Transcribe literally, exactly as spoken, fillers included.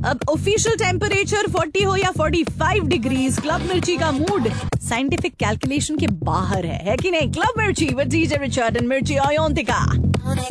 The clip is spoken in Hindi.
अब ऑफिशियल टेम्परेचर चालीस हो या पैंतालीस डिग्रीज, क्लब मिर्ची का मूड साइंटिफिक कैलकुलेशन के बाहर है, है कि नहीं? क्लब मिर्ची विद डीजे रिचर्ड एंड मिर्ची अयोंतिका।